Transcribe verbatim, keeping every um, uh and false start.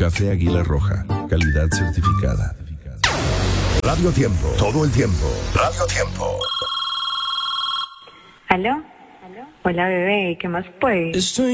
Café Águila Roja, calidad certificada. Radio Tiempo, todo el tiempo. Radio Tiempo. ¿Aló? ¿Aló? Hola, bebé, ¿qué más puedes?